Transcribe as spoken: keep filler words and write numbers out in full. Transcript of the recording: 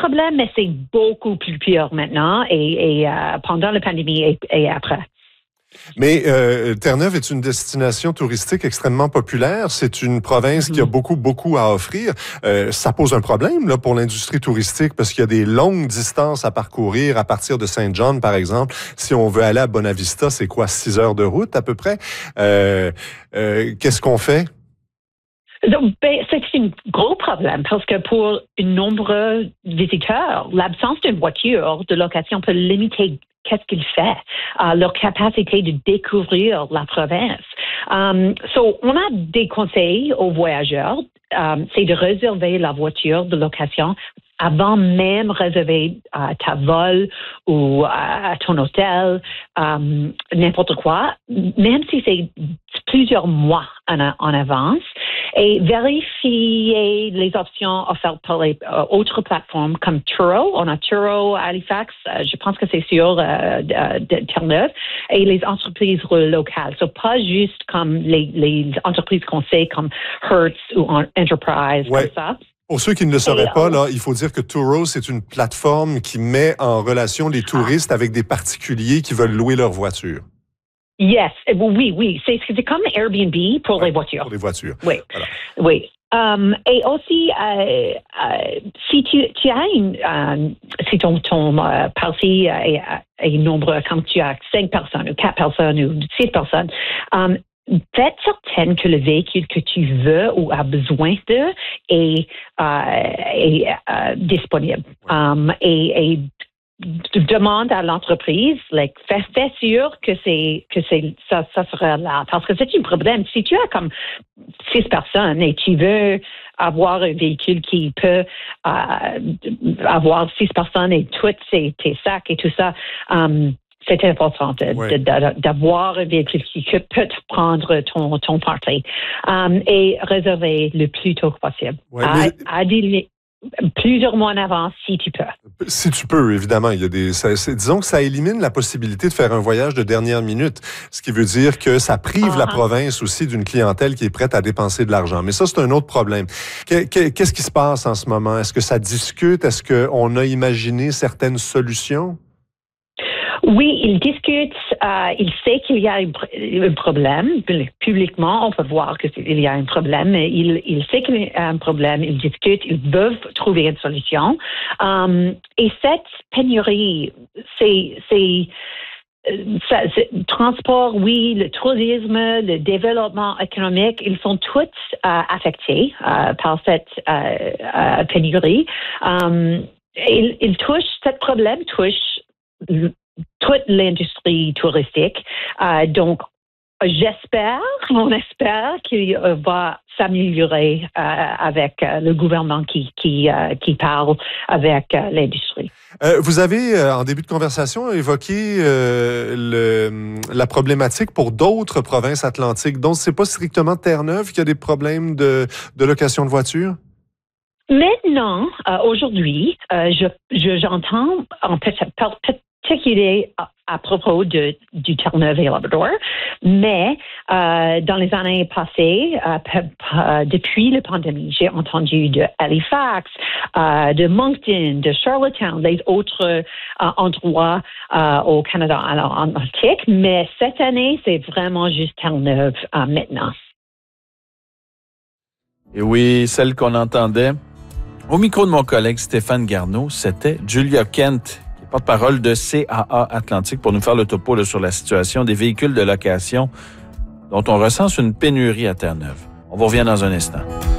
problème, mais c'est beaucoup plus pire maintenant et, et euh, pendant la pandémie et, et après. Mais euh, Terre-Neuve est une destination touristique extrêmement populaire. C'est une province mm-hmm. qui a beaucoup, beaucoup à offrir. Euh, ça pose un problème là pour l'industrie touristique parce qu'il y a des longues distances à parcourir à partir de Saint-John, par exemple. Si on veut aller à Bonavista, c'est quoi, six heures de route à peu près? Euh, euh, qu'est-ce qu'on fait? Donc, ben, c'est un gros problème parce que pour un nombre de visiteurs, l'absence d'une voiture de location peut limiter qu'est-ce qu'il fait, uh, leur capacité de découvrir la province. Um, so, on a des conseils aux voyageurs, um, c'est de réserver la voiture de location avant même réserver uh, ta vol ou uh, ton hôtel, um, n'importe quoi, même si c'est plusieurs mois en, en avance, et vérifier les options offertes par les euh, autres plateformes comme Turo. On a Turo à Halifax, euh, je pense que c'est sur euh, de, de Terre-Neuve, et les entreprises locales. So, pas juste comme les, les entreprises qu'on sait comme Hertz ou Enterprise, ouais. comme ça. Pour ceux qui ne le sauraient pas, là, il faut dire que Turo, c'est une plateforme qui met en relation les touristes avec des particuliers qui veulent louer leur voiture. Yes, oui, oui. C'est, c'est comme Airbnb pour ouais, les voitures. Pour les voitures. Oui, voilà. oui. Um, et aussi, euh, euh, si tu, tu as une, euh, si ton, ton euh, parti est, est nombreux, comme tu as cinq personnes ou quatre personnes ou six personnes, um, faites certaine que le véhicule que tu veux ou as besoin de est, euh, est euh, disponible. Um, et, et demande à l'entreprise, like, fais, fais sûr que c'est que c'est ça, ça sera là. Parce que c'est un problème. Si tu as comme six personnes et tu veux avoir un véhicule qui peut euh, avoir six personnes et tous tes, tes sacs et tout ça, um, c'est important de, ouais. de, de, d'avoir un véhicule qui peut te prendre ton, ton party um, et réserver le plus tôt possible. Ouais, mais... à, à délai, plusieurs mois en avance, si tu peux. Si tu peux, évidemment. Il y a des, ça, c'est, disons que ça élimine la possibilité de faire un voyage de dernière minute, ce qui veut dire que ça prive uh-huh. la province aussi d'une clientèle qui est prête à dépenser de l'argent. Mais ça, c'est un autre problème. Qu'est-ce qui se passe en ce moment? Est-ce que ça discute? Est-ce qu'on a imaginé certaines solutions? Oui, il discute, euh, il sait qu'il y a un, un problème. Publiquement, on peut voir qu'il y a un problème. Il, il sait qu'il y a un problème, il discute, ils veulent trouver une solution. Um, et cette pénurie, c'est... c'est Ça, c'est, transport, oui, le tourisme, le développement économique, ils sont tous euh, affectés euh, par cette euh, euh, pénurie. Um, il, il touche, ce problème touche toute l'industrie touristique. Euh, donc, j'espère, on espère qu'il va s'améliorer euh, avec euh, le gouvernement qui, qui, euh, qui parle avec euh, l'industrie. Euh, vous avez, euh, en début de conversation, évoqué euh, le, la problématique pour d'autres provinces atlantiques. Donc, c'est pas strictement Terre-Neuve qui a des problèmes de, de location de voitures? Maintenant, euh, aujourd'hui, euh, je, je, j'entends en fait, particulier à, à propos de, du Terre-Neuve et Labrador, mais euh, dans les années passées, euh, p- p- depuis la pandémie, j'ai entendu de Halifax, euh, de Moncton, de Charlottetown, les autres euh, endroits euh, au Canada en Arctique, mais cette année, c'est vraiment juste Terre-Neuve euh, maintenant. Et oui, celle qu'on entendait au micro de mon collègue Stéphane Garneau, c'était Julia Kent, porte-parole de C A A Atlantique, pour nous faire le topo là, sur la situation des véhicules de location dont on recense une pénurie à Terre-Neuve. On vous revient dans un instant.